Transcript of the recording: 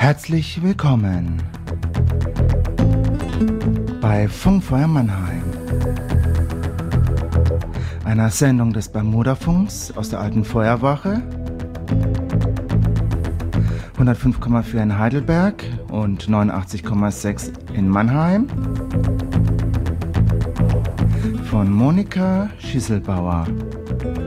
Herzlich willkommen bei Funkfeuer Mannheim, einer Sendung des Bermudafunks aus der alten Feuerwache, 105,4 in Heidelberg und 89,6 in Mannheim, von Monika Schieselbauer.